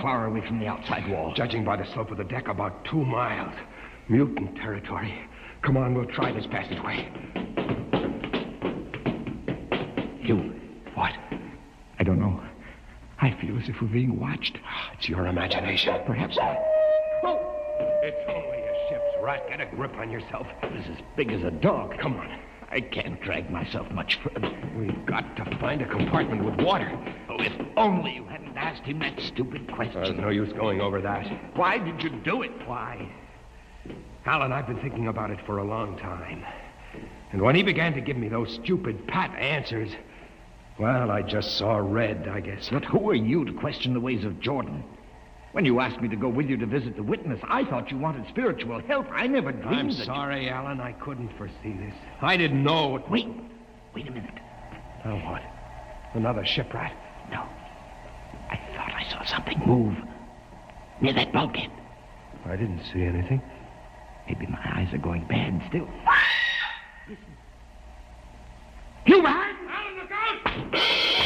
far are we from the outside wall? Judging by the slope of the deck, about 2 miles. Mutant territory. Come on, we'll try this passageway. You. What? I don't know. I feel as if we're being watched. It's your imagination. Perhaps not. Oh! It's only a ship's rat. Get a grip on yourself. It's as big as a dog. Come on. I can't drag myself much further. We've got to find a compartment with water. Oh, if only you hadn't asked him that stupid question. There's no use going over that. Why did you do it? Why? Alan, I've been thinking about it for a long time. And when he began to give me those stupid pat answers, well, I just saw red, I guess. But who are you to question the ways of Jordan? When you asked me to go with you to visit the witness, I thought you wanted spiritual help. I never dreamed I'm that sorry, Alan. I couldn't foresee this. I didn't know it. Wait a minute. Now what? Another shipwreck? No. I thought I saw something move near that bulkhead. I didn't see anything. Maybe my eyes are going bad still. Listen. You man!